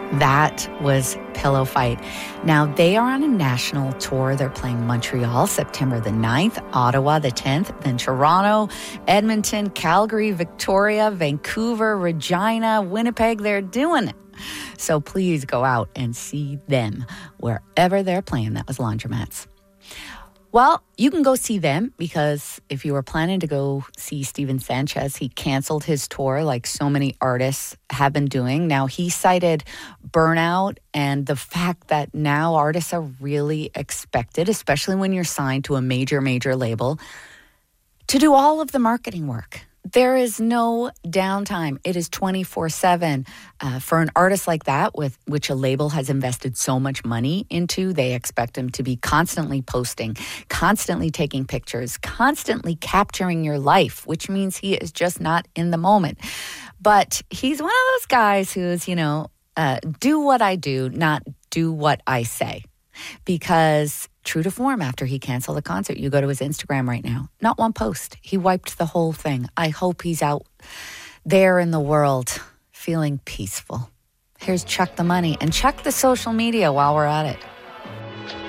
That was Pillow Fight. Now, they are on a national tour. They're playing Montreal, September the 9th, Ottawa the 10th, then Toronto, Edmonton, Calgary, Victoria, Vancouver, Regina, Winnipeg. They're doing it. So please go out and see them wherever they're playing. That was Laundromats. Well, you can go see them because if you were planning to go see Steven Sanchez, he canceled his tour like so many artists have been doing. Now, he cited burnout and the fact that now artists are really expected, especially when you're signed to a major label, to do all of the marketing work. There is no downtime. It is 24/7. For an artist like that, with which a label has invested so much money into, they expect him to be constantly posting, constantly taking pictures, constantly capturing your life, which means he is just not in the moment. But he's one of those guys who's, do what I do, not do what I say. Because true to form, after he canceled the concert, you go to his Instagram right now, not one post. He wiped the whole thing. I hope he's out there in the world feeling peaceful. Here's Chuck the Money, and check the social media while we're at it.